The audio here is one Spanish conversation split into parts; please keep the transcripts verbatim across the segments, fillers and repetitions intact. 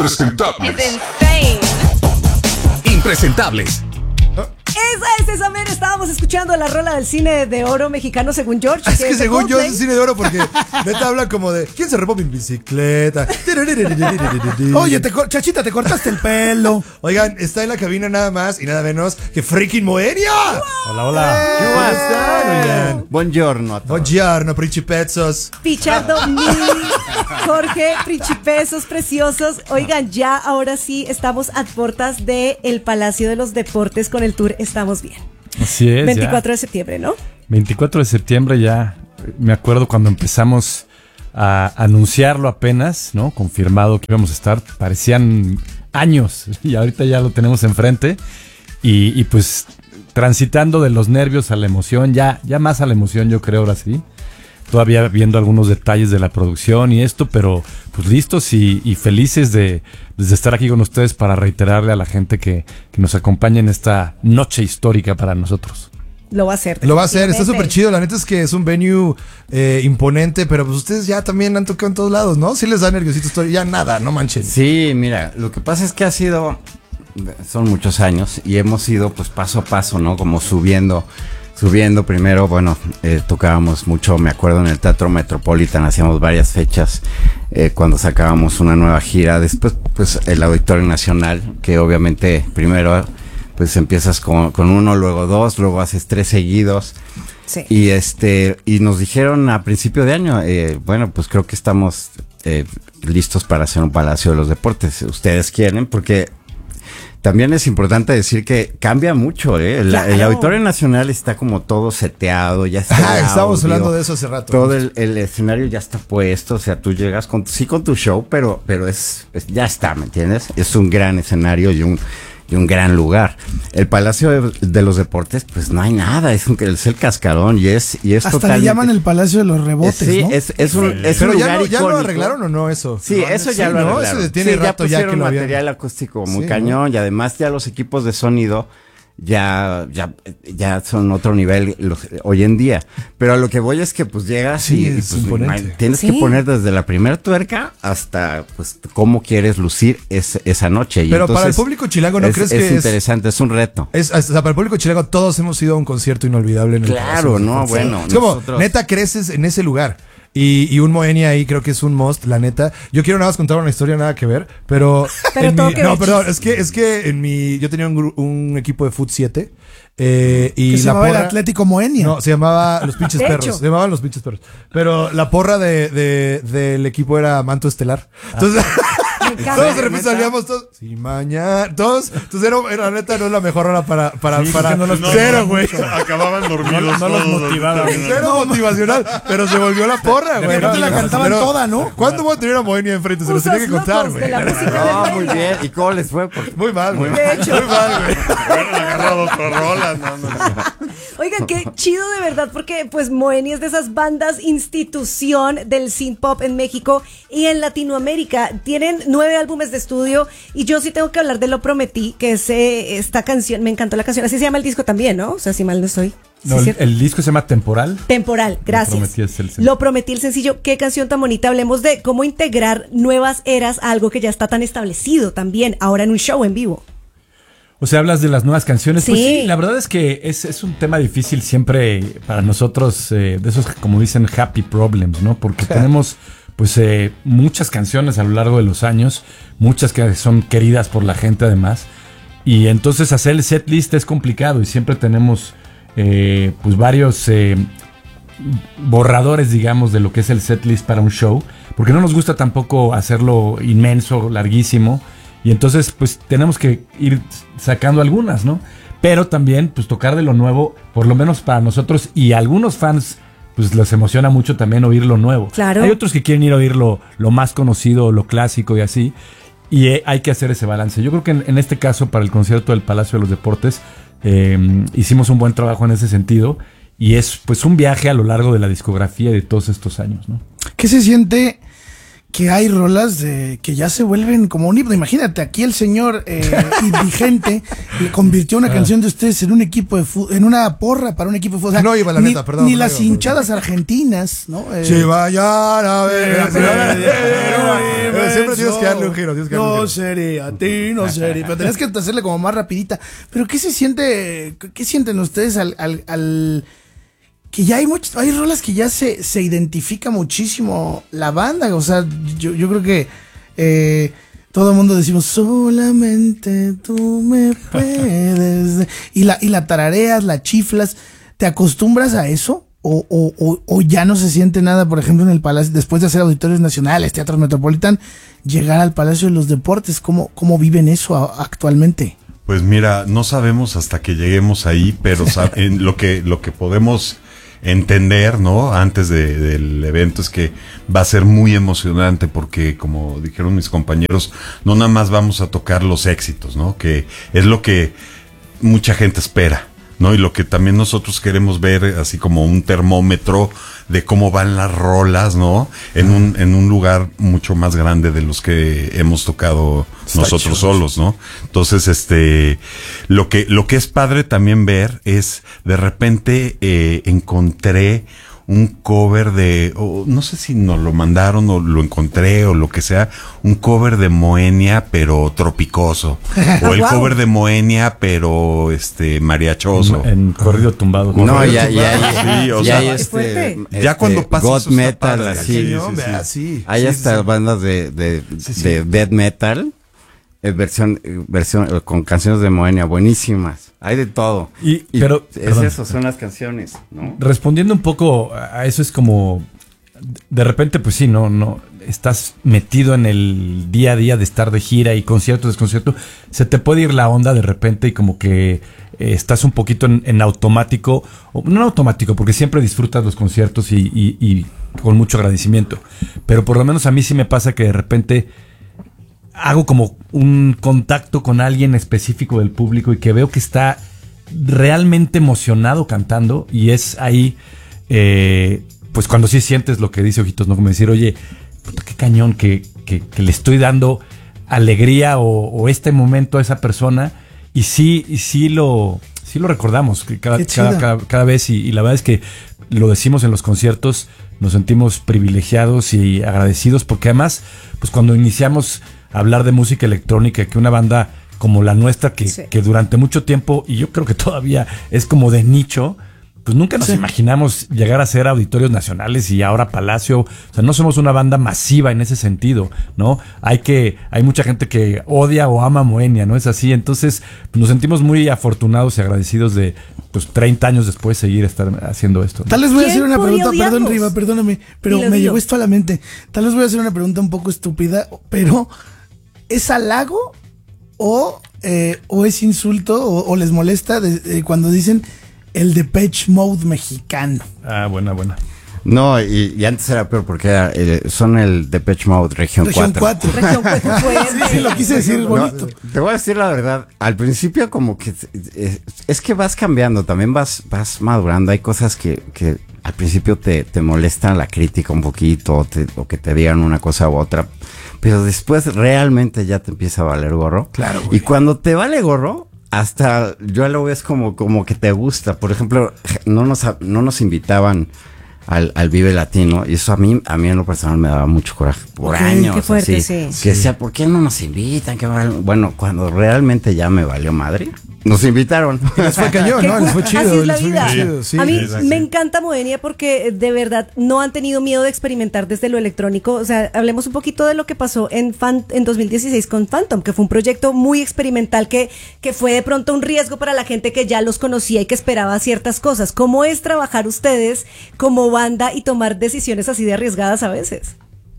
Presentables. It's insane. Impresentables. Esa es esa mera. Estábamos escuchando la rola del cine de oro mexicano según George. Es que, es de según yo Coldplay. es cine de oro porque neta habla como de ¿quién se robó mi bicicleta? Oye, te, cor- Chachita, te cortaste el pelo. Oigan, está en la cabina nada más y nada menos que freaking Moenia. Hola, hola. ¿Cómo están, oigan? Buongiorno a todos. Buongiorno, principezos. Pichardo, mi Jorge, principesos preciosos. Oigan, ya ahora sí estamos a puertas del Palacio de los Deportes con el tour Estamos Bien. Así es. veinticuatro ya. de septiembre, ¿no? veinticuatro de septiembre ya. Me acuerdo cuando empezamos a anunciarlo apenas, ¿no? Confirmado que íbamos a estar. Parecían años y ahorita ya lo tenemos enfrente. Y, y pues transitando de los nervios a la emoción, ya, ya más a la emoción yo creo ahora sí. Todavía viendo algunos detalles de la producción y esto, pero pues listos y, y felices de, de estar aquí con ustedes para reiterarle a la gente que, que nos acompañe en esta noche histórica para nosotros. Lo va a hacer. Lo va a hacer, está súper definitivamente. chido. La neta es que es un venue eh, imponente, pero pues ustedes ya también han tocado en todos lados, ¿no? Sí les da nerviosito esto, ya nada, no manchen. Sí, mira, lo que pasa es que ha sido, son muchos años y hemos ido pues paso a paso, ¿no? Como subiendo, subiendo primero, bueno, eh, tocábamos mucho, me acuerdo en el Teatro Metropolitan, hacíamos varias fechas eh, cuando sacábamos una nueva gira, después pues el Auditorio Nacional, que obviamente primero pues empiezas con, con uno, luego dos, luego haces tres seguidos. Sí. Y este y nos dijeron a principio de año, eh, bueno, pues creo que estamos eh, listos para hacer un Palacio de los Deportes. Ustedes quieren, porque también es importante decir que cambia mucho, ¿eh? El, Claro. el Auditorio Nacional está como todo seteado, ya está. Ah, el estábamos audio, hablando de eso hace rato. Todo el, el escenario ya está puesto, o sea, tú llegas con sí con tu show, pero pero es, es ya está, ¿me entiendes? Es un gran escenario y un y un gran lugar. El Palacio de, de los Deportes, pues no hay nada, es, un, es el cascarón y es y es Hasta totalmente, le llaman el Palacio de los Rebotes, sí, ¿no? es, es un, es Pero un ya, lugar no, ya lo icónico. arreglaron o no eso. Sí, eso ya Sí, lo ¿no? arreglaron. Eso tiene Sí, rato ya, pusieron que lo habían. material acústico muy Sí, cañón y además ya los equipos de sonido ya ya ya son otro nivel los, hoy en día. Pero a lo que voy es que pues llegas Sí, y, y, es pues, imponente. ma- tienes Sí. que poner desde la primera tuerca hasta pues cómo quieres lucir es, esa noche. Y Pero para el entonces público chilango, ¿no es, crees es que es- interesante, es un reto. Es, o sea, para el público chilango todos hemos ido a un concierto inolvidable en el Claro, Palacio de los no, Deportes. bueno, Es como, nosotros- neta, creces en ese lugar. Y, y un Moenia ahí creo que es un must, la neta. Yo quiero nada más contar una historia nada que ver, pero... Pero en todo mi- que no, ver, perdón, chis. es que, es que en mi... Yo tenía un, gru- un equipo de Foot siete eh, y Que se la llamaba el porra- Atlético Moenia. No, se llamaba Los Pinches De Perros. hecho. Se llamaban Los Pinches Perros. Pero la porra de, de, del equipo era Manto Estelar. Entonces... Todos de repente salíamos todos. Sí, mañana. Todos. Entonces era, era neta, no es la mejor hora para. para, Sí, para porque no los- cero, güey. Acababan dormidos. No los todos. motivaban. Cero motivacional. Pero se volvió la porra, güey. repente la cantaban Pero, toda, ¿no? ¿Cuándo voy a tener a Moenia enfrente? Se los Usos tenía que contar, locos güey. de la música No, de muy Moenia. bien. ¿Y cómo les fue? Porque Muy mal, güey. De hecho. Muy mal, güey. Hubieran agarrado otras rolas. No, no, no. Oigan, qué chido de verdad, porque pues Moenia es de esas bandas institución del synth pop en México y en Latinoamérica. Tienen nueve álbumes de estudio y yo sí tengo que hablar de Lo Prometí, que es eh, esta canción, me encantó la canción, así se llama el disco también, ¿no? O sea, si mal no estoy. ¿Sí, No, el, cierto? el disco se llama Temporal. Temporal, gracias. Prometí es el sencillo. Lo Prometí, el sencillo. Qué canción tan bonita. Hablemos de cómo integrar nuevas eras a algo que ya está tan establecido también, ahora en un show en vivo. O sea, hablas de las nuevas canciones. Pues Sí. sí, la verdad es que es, es un tema difícil siempre para nosotros, eh, de esos, como dicen, happy problems, ¿no? Porque tenemos, pues, eh, muchas canciones a lo largo de los años, muchas que son queridas por la gente además. Y entonces hacer el set list es complicado y siempre tenemos, eh, pues, varios eh, borradores, digamos, de lo que es el set list para un show. Porque no nos gusta tampoco hacerlo inmenso, larguísimo. Y entonces, pues, tenemos que ir sacando algunas, ¿no? Pero también, pues, tocar de lo nuevo, por lo menos para nosotros y a algunos fans, pues, les emociona mucho también oír lo nuevo. Claro. Hay otros que quieren ir a oír lo, lo más conocido, lo clásico y así. Y eh, hay que hacer ese balance. Yo creo que en, en este caso, para el concierto del Palacio de los Deportes, eh, hicimos un buen trabajo en ese sentido. Y es, pues, un viaje a lo largo de la discografía de todos estos años, ¿no? ¿Qué se siente que hay rolas de, que ya se vuelven como un himno. Imagínate, aquí el señor eh, indigente le convirtió una canción de ustedes en un equipo de fútbol, en una porra para un equipo de fútbol. O sea, no iba, la ni, neta, perdón. Ni no las iba, hinchadas argentinas, ¿no? Eh, Si vayan a ver. Siempre tienes que darle un giro. Tienes que darle un No giro. sería a ti, no sería. Pero tenés que hacerle como más rapidita. Pero ¿qué se siente, qué sienten ustedes al, al, al que ya hay muchas, hay rolas que ya se, se identifica muchísimo la banda? O sea, yo, yo creo que eh, todo el mundo decimos solamente tú me puedes. Y la, y la tarareas, la chiflas. ¿Te acostumbras a eso? O, o, o, o ya no se siente nada, por ejemplo, en el Palacio, después de hacer auditorios nacionales, teatros Metropolitan, llegar al Palacio de los Deportes? ¿Cómo, cómo viven eso a, actualmente? Pues mira, no sabemos hasta que lleguemos ahí, pero en lo que lo que podemos entender, ¿no? Antes de, del evento es que va a ser muy emocionante porque, como dijeron mis compañeros, no nada más vamos a tocar los éxitos, ¿no? Que es lo que mucha gente espera, ¿no? Y lo que también nosotros queremos ver, así como un termómetro de cómo van las rolas, ¿no? En un, en un lugar mucho más grande de los que hemos tocado Está nosotros chido. solos, ¿no? Entonces, este, lo que, lo que es padre también ver es, de repente, eh, encontré un cover de, o no sé si nos lo mandaron o lo encontré o lo que sea, un cover de Moenia pero tropicoso, o el Wow. cover de Moenia pero este mariachoso. En corrido tumbado. No, Correcto, ya, ya, claro, ya, sí, o ya sea, hay Qué este, fuerte. este, Ya cuando pasa God eso está metal, padre. así. Sí, No, sí, vea, sí. sí. Hay Sí, hasta sí. bandas de, de, Sí, sí. de death metal, eh, versión, eh, versión eh, con canciones de Moenia, buenísimas. Hay de todo. Y- pero- es perdón. eso, son las canciones, ¿no? Respondiendo un poco a eso, es como de repente, pues sí, no, no, estás metido en el día a día de estar de gira y concierto, desconcierto, se te puede ir la onda de repente y como que eh, estás un poquito en, en automático, o no en automático, porque siempre disfrutas los conciertos y, y, y con mucho agradecimiento, pero por lo menos a mí sí me pasa que de repente hago como un contacto con alguien específico del público y que veo que está realmente emocionado cantando, y es ahí, eh, pues cuando sí sientes lo que dice Ojitos, ¿no? Como decir, oye, puta, qué cañón que, que, que le estoy dando alegría o, o este momento a esa persona, y sí, y sí lo, sí lo recordamos que cada, Qué chido. cada, cada, cada vez, y, y la verdad es que lo decimos en los conciertos, nos sentimos privilegiados y agradecidos, porque además, pues cuando iniciamos a hablar de música electrónica, que una banda como la nuestra, que, Sí. que durante mucho tiempo, y yo creo que todavía es como de nicho, pues nunca nos Sí. imaginamos llegar a ser auditorios nacionales y ahora Palacio. O sea, no somos una banda masiva en ese sentido, ¿no? Hay que, hay mucha gente que odia o ama Moenia, ¿no es así? Entonces, nos sentimos muy afortunados y agradecidos de, pues, treinta años después seguir estar haciendo esto, ¿no? Tal vez voy a ¿Quién hacer una podría pregunta, perdón odiarlos? Riva, perdóname, pero Dilo, me dilo. llegó esto a la mente. Tal vez voy a hacer una pregunta un poco estúpida, pero ¿es halago o, eh, o es insulto o, o les molesta de- de cuando dicen el Depeche Mode mexicano? Ah, buena, buena. No, y, y antes era peor porque era, eh, son el Depeche Mode Región, Región cuatro. cuatro. Región cuatro fue- Sí, sí, lo quise decir No, bonito. te voy a decir la verdad, al principio como que eh, es que vas cambiando, también vas, vas madurando, hay cosas que, que al principio te, te molestan la crítica un poquito, o, te- o que te digan una cosa u otra, pero después realmente ya te empieza a valer gorro. Claro, Y güey. cuando te vale gorro, hasta yo lo ves como, como que te gusta. Por ejemplo, no nos, no nos invitaban al, al Vive Latino, y eso a mí, a mí en lo personal me daba mucho coraje por Ok, años. qué fuerte, así, sí. Que decía, ¿por qué no nos invitan? ¿Qué mal-?" Bueno, cuando realmente ya me valió madre, nos invitaron. Les fue cañón, Qué ¿no? Les fue cool. chido. Así es la les fue vida. bien chido, sí. a mí exacto. me encanta Moenia porque eh, de verdad no han tenido miedo de experimentar desde lo electrónico. O sea, hablemos un poquito de lo que pasó en, Fan- en dos mil dieciséis con Phantom, que fue un proyecto muy experimental que, que fue de pronto un riesgo para la gente que ya los conocía y que esperaba ciertas cosas. ¿Cómo es trabajar ustedes como banda y tomar decisiones así de arriesgadas a veces?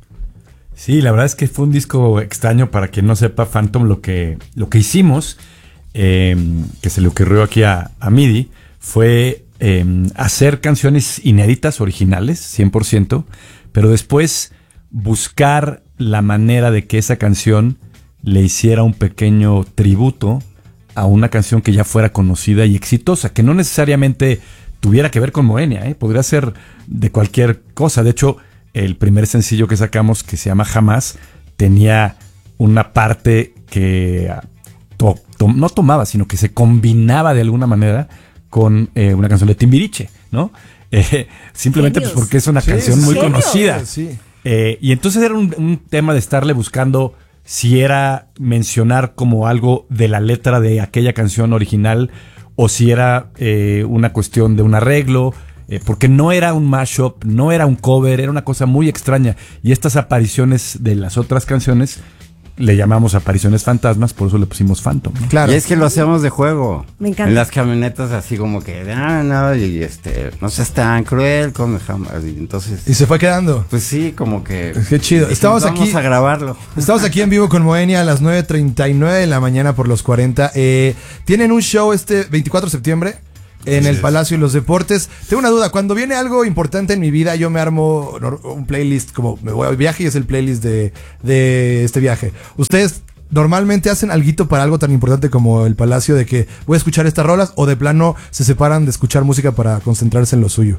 Sí, la verdad es que fue un disco extraño. Para quien no sepa, Phantom, lo que, lo que hicimos, eh, que se le ocurrió aquí a, a Midi, fue eh, hacer canciones inéditas, originales, cien por ciento, pero después buscar la manera de que esa canción le hiciera un pequeño tributo a una canción que ya fuera conocida y exitosa, que no necesariamente tuviera que ver con Moenia, ¿eh? Podría ser de cualquier cosa. De hecho, el primer sencillo que sacamos, que se llama Jamás, tenía una parte que to, to, no tomaba, sino que se combinaba de alguna manera con eh, una canción de Timbiriche, ¿no? Eh, simplemente pues, porque es una Sí, canción ¿en muy serio? conocida. Sí. Eh, y entonces era un, un tema de estarle buscando si era mencionar como algo de la letra de aquella canción original o si era eh, una cuestión de un arreglo, eh, porque no era un mashup, no era un cover, era una cosa muy extraña. Y estas apariciones de las otras canciones le llamamos apariciones fantasmas, por eso le pusimos Phantom, ¿no? Claro. Y es que lo hacemos de juego. Me encanta. En las camionetas así como que, ah, no, y este, no seas tan cruel con jamás. Y entonces, Y se fue quedando. pues sí, como que. Qué chido. dijimos, Estamos vamos aquí- a grabarlo. Estamos aquí en vivo con Moenia a las nueve treinta y nueve de la mañana por los cuarenta. Eh, tienen un show este veinticuatro de septiembre en Así el es. Palacio de los Deportes. Tengo una duda. Cuando viene algo importante en mi vida, yo me armo nor- un playlist, como me voy al viaje y es el playlist de, de este viaje. ¿Ustedes normalmente hacen alguito para algo tan importante como el Palacio, de que voy a escuchar estas rolas, o de plano se separan de escuchar música para concentrarse en lo suyo?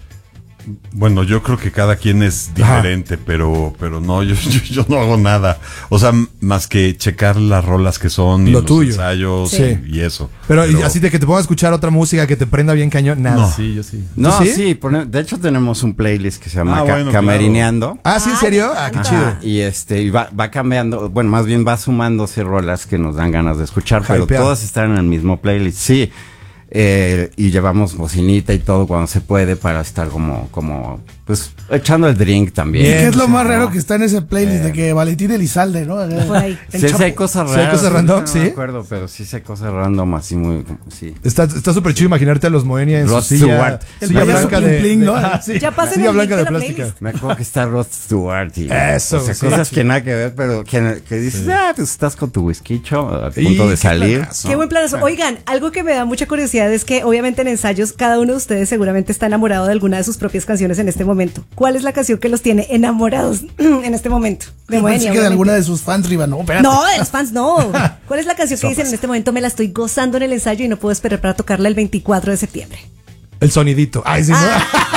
Bueno, yo creo que cada quien es Ajá. diferente, pero, pero no, yo, yo, yo no hago nada. O sea, m- más que checar las rolas que son y Lo los tuyo. ensayos Sí. y eso. Pero, y así de que te pongas a escuchar otra música que te prenda bien cañón, nada. No. Sí, yo sí. No, ¿Tú sí? sí, pone- de hecho tenemos un playlist que se llama Ah, Ca- bueno, Camerineando. Ah, ¿sí, en Ay, serio? me Ah, qué encanta. chido. Ajá, y este, y va, va cambiando, bueno, más bien va sumándose rolas que nos dan ganas de escuchar, pero Hypear. todas están en el mismo playlist, sí. Eh, y llevamos bocinita y todo cuando se puede para estar como, como, pues, echando el drink también. ¿Y qué es lo Sí, más ¿no? raro que está en ese playlist de que Valentín Elizalde, ¿no? Por ahí. En Sí, sí Chapo. hay cosas Sí hay raras. cosas random, no sí. me acuerdo, pero sí sí hay cosas random, así muy, como- sí. Está está súper chido imaginarte a los Moenia en Rod su silla, Stewart. El silla payaso blanca Pling de, Pling, de- ¿no? ah, sí. Ya pasen Silla el blanca link de de la plástica. playlist. Me acuerdo que está Rod Stewart y Eso, o sea, sí. cosas que nada que ver, pero que, que dices, ah, pues estás con tu whisky a punto Y de qué salir. planazo. Qué buen planazo. Oigan, algo que me da mucha curiosidad es que obviamente en ensayos cada uno de ustedes seguramente está enamorado de alguna de sus propias canciones en este momento. ¿Cuál es la canción que los tiene enamorados en este momento? De Yo pensé Moenia, que de obviamente. alguna de sus fans, Riva, no, espérate. No, de los fans no. ¿Cuál es la canción que dicen en este momento me la estoy gozando en el ensayo y no puedo esperar para tocarla el veinticuatro de septiembre? El sonidito. Ay, sí, ¿no?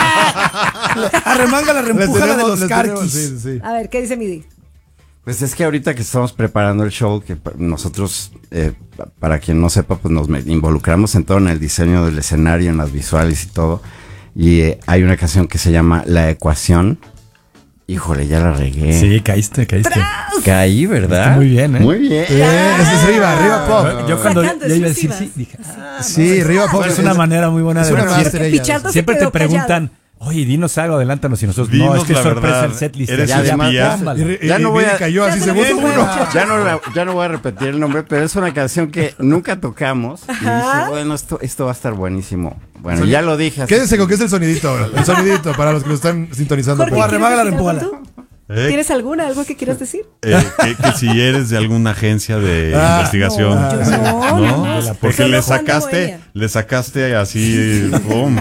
Arremanga la Les reempújala de tenemos- los les tenemos- carquis. sí, sí. A ver, ¿qué dice Midi? Pues es que ahorita que estamos preparando el show, que pa- nosotros, eh, pa- para quien no sepa, pues nos me- involucramos en todo, en el diseño del escenario, en las visuales y todo. Y eh, hay una canción que se llama La Ecuación. Híjole, ya la regué. Sí, caíste, caíste. Caí, ¿verdad? Está muy bien, ¿eh? Muy bien. Eh, ese es Riva, Riva Pop. Yo cuando Sacando ya iba a decir exclusivas. sí, dije, ah, Sí, Riva Pop. es una manera muy buena es de una decir. máster ella. Pichardo se Siempre te quedó callado. preguntan, oye, dinos algo, adelántanos. Y nosotros, no, Dinos es que es la sorpresa verdad, el setlist. eres Ya, ya, espía. tómala. Y, Ri- Ya y no voy Viri a- cayó Ya así se se lo puso dijo, uno. muchacho. Ya no, la- ya no voy a repetir el nombre, pero es una canción que nunca tocamos. Y dije, bueno, esto, esto va a estar buenísimo. Bueno, ya lo dije. así Quédense que- con qué es el sonidito ahora. El sonidito para los que lo están sintonizando. Jorge, O Pues. arremanga la ¿quieres decir reempújala. algo tú? ¿Eh? ¿Tienes alguna, algo que quieras decir? Eh, que, que si eres de alguna agencia de Ah, investigación. no, yo no, no, no. Porque Solo le fan de sacaste, Moenia. le sacaste así, boom.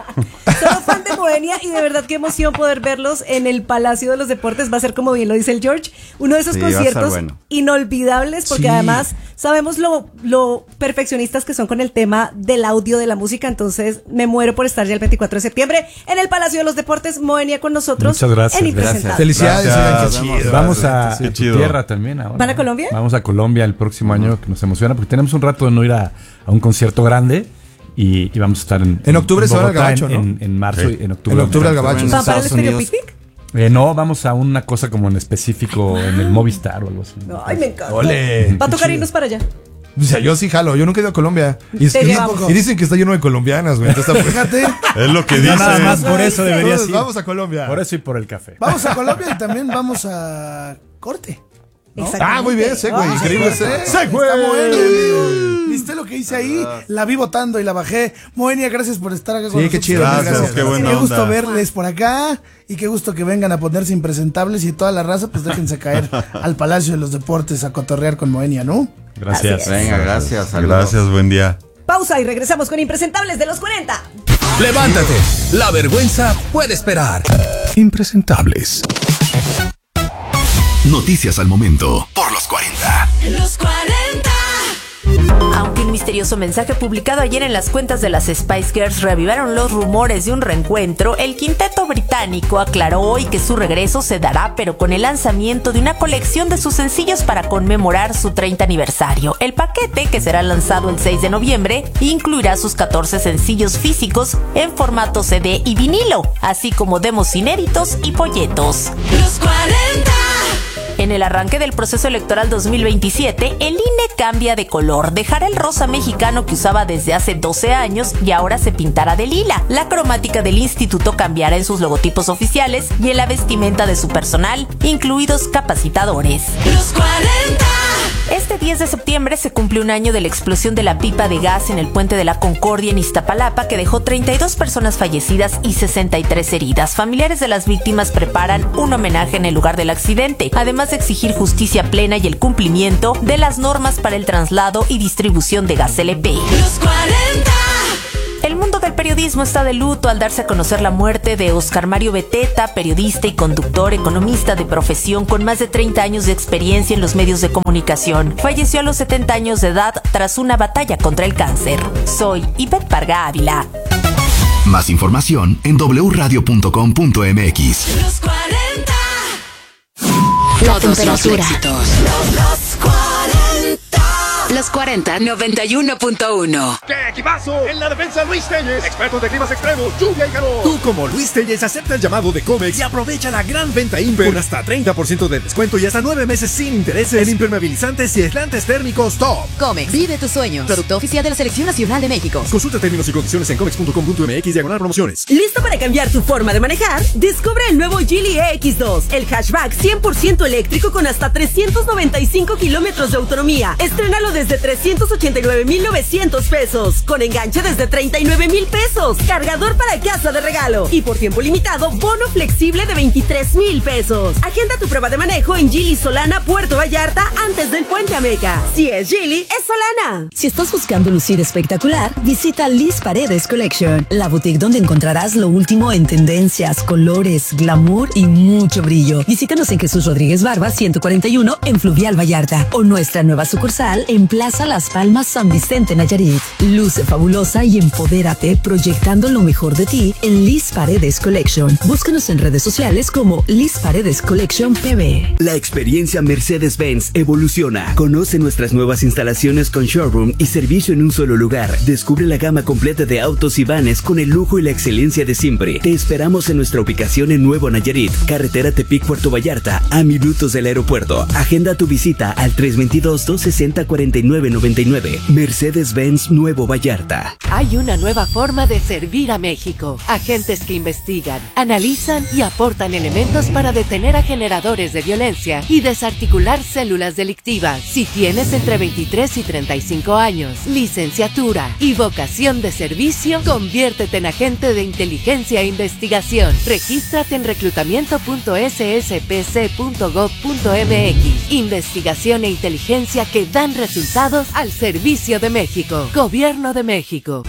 Solo fan de Moenia y de verdad qué emoción poder verlos en el Palacio de los Deportes. Va a ser, como bien lo dice el George, uno de esos Sí, va a estar conciertos bueno. inolvidables porque Sí. además sabemos lo, lo perfeccionistas que son con el tema del audio de la música. Entonces me muero por estar ya el veinticuatro de septiembre en el Palacio de los Deportes. Moenia con nosotros. Muchas gracias, En gracias. Impresentable. Felicidades, Gracias. oigan, qué chido. Vamos a, Qué a tu chido. tierra también ahora. ¿Van a Colombia? Vamos a Colombia el próximo año, que nos emociona, porque tenemos un rato de no ir a, a un concierto grande y, y vamos a estar en, En octubre se van al Bogotá, Gabacho, en, ¿no? en, en marzo Sí. y en octubre. En octubre al vamos a- Gabacho. ¿Van para el Estados Estéreo Unidos. Picnic? Eh, no, vamos a una cosa como en específico en el Movistar o algo así. Ay, me encanta. Ole. Va a Qué tocar chido. irnos para allá. O sea, yo sí jalo. Yo nunca he ido a Colombia. Y, Te y- llevamos. y dicen que está lleno de colombianas, güey. Entonces, está- Fíjate, Es lo que No, dice. nada más por eso deberías Entonces, ir. vamos a Colombia. Por eso y por el café. vamos a Colombia y también vamos a corte. Ah, muy bien, sí, güey. Ah, Increíble. sí, ese- Está ¡Sí, güey! bueno, amigo. ¿Viste lo que hice ahí? La vi votando y la bajé. Moenia, gracias por estar acá con Sí, nosotros. qué chido. Gracias, Gracias. qué buena Qué gusto onda. verles por acá y qué gusto que vengan a ponerse impresentables y toda la raza, pues déjense caer al Palacio de los Deportes a cotorrear con Moenia, ¿no? Gracias. Así Venga, gracias. saludos. Gracias, buen día. Pausa y regresamos con Impresentables de los cuarenta. Levántate, la vergüenza puede esperar. Impresentables. Noticias al momento por los cuarenta. Los cuarenta. Aunque un misterioso mensaje publicado ayer en las cuentas de las Spice Girls reavivaron los rumores de un reencuentro, el quinteto británico aclaró hoy que su regreso se dará, pero con el lanzamiento de una colección de sus sencillos para conmemorar su treinta aniversario. El paquete, que será lanzado el seis de noviembre, incluirá sus catorce sencillos físicos en formato C D y vinilo, así como demos inéditos y folletos. Los cuarenta. En el arranque del proceso electoral dos mil veintisiete, el I N E cambia de color. Dejará el rosa mexicano que usaba desde hace doce años y ahora se pintará de lila. La cromática del instituto cambiará en sus logotipos oficiales y en la vestimenta de su personal, incluidos capacitadores. Los cuarenta. Este diez de septiembre se cumple un año de la explosión de la pipa de gas en el Puente de la Concordia en Iztapalapa, que dejó treinta y dos personas fallecidas y sesenta y tres heridas. Familiares de las víctimas preparan un homenaje en el lugar del accidente, además de exigir justicia plena y el cumplimiento de las normas para el traslado y distribución de gas L P. Los cuarenta. El mundo del periodismo está de luto al darse a conocer la muerte de Oscar Mario Beteta, periodista y conductor, economista de profesión con más de treinta años de experiencia en los medios de comunicación. Falleció a los setenta años de edad tras una batalla contra el cáncer. Soy Ivette Parga Ávila. Más información en doble u radio punto com punto m x. Los cuarenta. La temperatura. Los cuarenta. Los cuarenta, noventa y uno punto uno. ¡Qué equipazo! En la defensa Luis Telles, expertos de climas extremos, lluvia y calor. Tú como Luis Telles acepta el llamado de Comex y aprovecha la gran venta Imper con hasta treinta por ciento de descuento y hasta nueve meses sin intereses en impermeabilizantes y aislantes térmicos top. Comex, vive tus sueños. Producto oficial de la Selección Nacional de México. Consulta términos y condiciones en comex punto com punto m x diagonal promociones. ¿Listo para cambiar tu forma de manejar? Descubre el nuevo Geely E X dos, el hatchback cien por ciento eléctrico con hasta trescientos noventa y cinco kilómetros de autonomía. Estrénalo desde trescientos ochenta y nueve mil novecientos pesos, con enganche desde treinta y nueve mil pesos, cargador para casa de regalo y por tiempo limitado, bono flexible de veintitrés mil pesos. Agenda tu prueba de manejo en Geely Solana, Puerto Vallarta, antes del Puente Ameca. Si es Geely, es Solana. Si estás buscando lucir espectacular, visita Liz Paredes Collection, la boutique donde encontrarás lo último en tendencias, colores, glamour y mucho brillo. Visítanos en Jesús Rodríguez Barba ciento cuarenta y uno en Fluvial Vallarta o nuestra nueva sucursal en Plaza Las Palmas San Vicente Nayarit. Luce fabulosa y empodérate proyectando lo mejor de ti en Liz Paredes Collection. Búscanos en redes sociales como Liz Paredes Collection P B. La experiencia Mercedes-Benz evoluciona. Conoce nuestras nuevas instalaciones con showroom y servicio en un solo lugar. Descubre la gama completa de autos y vanes con el lujo y la excelencia de siempre. Te esperamos en nuestra ubicación en Nuevo Nayarit, carretera Tepic Puerto Vallarta, a minutos del aeropuerto. Agenda tu visita al tres dos dos, dos seis cero, cuatro nueve nueve nueve. Mercedes-Benz Nuevo Vallarta. Hay una nueva forma de servir a México. Agentes que investigan, analizan y aportan elementos para detener a generadores de violencia y desarticular células delictivas. Si tienes entre veintitrés y treinta y cinco años, licenciatura y vocación de servicio, conviértete en agente de inteligencia e investigación. Regístrate en reclutamiento punto s s p c punto gov punto m x. Investigación e inteligencia que dan resultados al servicio de México. Gobierno de México.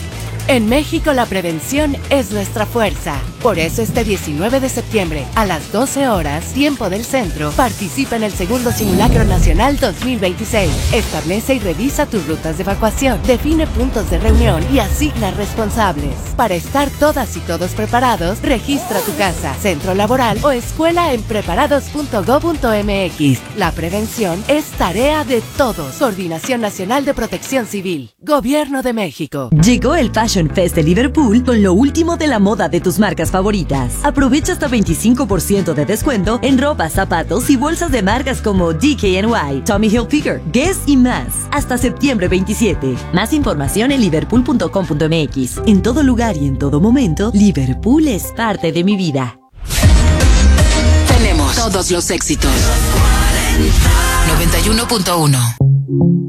En México la prevención es nuestra fuerza. Por eso este diecinueve de septiembre, a las doce horas, tiempo del centro, participa en el segundo Simulacro Nacional dos mil veintiséis. Establece y revisa tus rutas de evacuación, define puntos de reunión y asigna responsables. Para estar todas y todos preparados, registra tu casa, centro laboral o escuela en preparados punto gov punto m x. La prevención es tarea de todos. Coordinación Nacional de Protección Civil. Gobierno de México. Llegó el Fashion Fest de Liverpool con lo último de la moda de tus marcas favoritas. Aprovecha hasta veinticinco por ciento de descuento en ropa, zapatos y bolsas de marcas como D K N Y, Tommy Hilfiger, Guess y más. Hasta septiembre veintisiete. Más información en liverpool punto com punto m x. En todo lugar y en todo momento, Liverpool es parte de mi vida. Tenemos todos los éxitos. noventa y uno punto uno.